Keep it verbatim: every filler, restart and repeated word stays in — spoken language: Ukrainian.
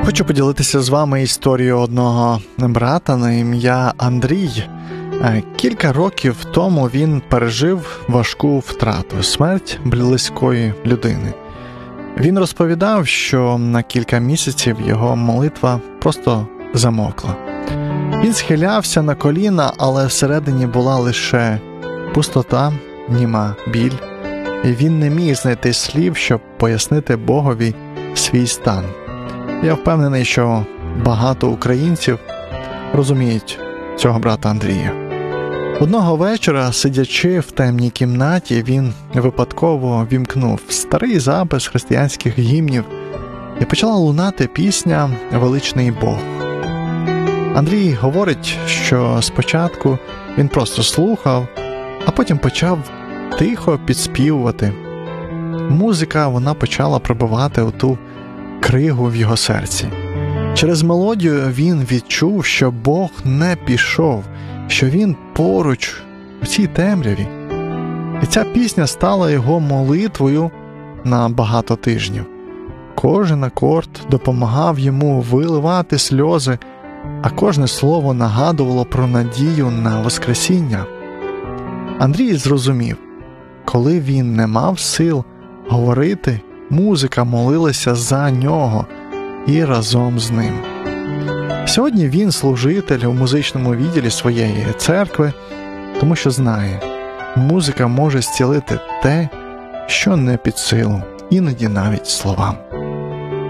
Хочу поділитися з вами історією одного брата на ім'я Андрій. Кілька років тому він пережив важку втрату – смерть близької людини. Він розповідав, що на кілька місяців його молитва просто замовкла. Він схилявся на коліна, але всередині була лише пустота, німа біль. І він не міг знайти слів, щоб пояснити Богові свій стан. Я впевнений, що багато українців розуміють цього брата Андрія. Одного вечора, сидячи в темній кімнаті, він випадково вімкнув старий запис християнських гімнів і почала лунати пісня «Величний Бог». Андрій говорить, що спочатку він просто слухав, а потім почав тихо підспівувати. Музика, вона почала пробивати оту кригу в його серці. Через мелодію він відчув, що Бог не пішов, що він поруч у цій темряві. І ця пісня стала його молитвою на багато тижнів. Кожен акорд допомагав йому виливати сльози, а кожне слово нагадувало про надію на Воскресіння. Андрій зрозумів, коли він не мав сил говорити, музика молилася за нього і разом з ним. Сьогодні він служитель у музичному відділі своєї церкви, тому що знає, музика може зцілити те, що не під силу, іноді навіть словам.